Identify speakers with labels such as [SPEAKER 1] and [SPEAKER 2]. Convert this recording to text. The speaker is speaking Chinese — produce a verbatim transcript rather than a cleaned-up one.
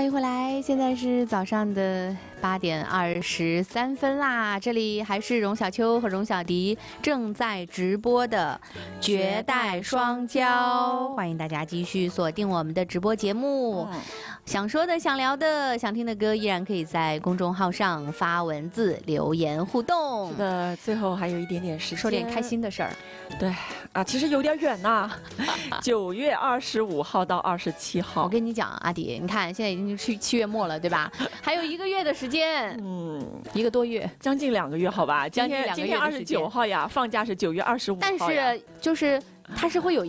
[SPEAKER 1] 迎回来，现在是早上的八点二十三分啦。这里还是荣小秋和荣小迪正在直播的绝代双骄，欢迎大家继续锁定我们的直播节目。嗯、想说的、想聊的、想听的歌，依然可以在公众号上发文字留言互动。
[SPEAKER 2] 是的，最后还有一点点时间，
[SPEAKER 1] 说点开心的事儿。
[SPEAKER 2] 对啊，其实有点远呐、啊，九月二十五号到二十七号。
[SPEAKER 1] 我跟你讲，阿迪，你看现在已经去七月末了，对吧？还有一个月的时间，嗯，一个多月，
[SPEAKER 2] 将近两个月，好吧？
[SPEAKER 1] 将近两个月。
[SPEAKER 2] 今天二十九号呀，放假是九月二十五号。
[SPEAKER 1] 但是就是它是会有。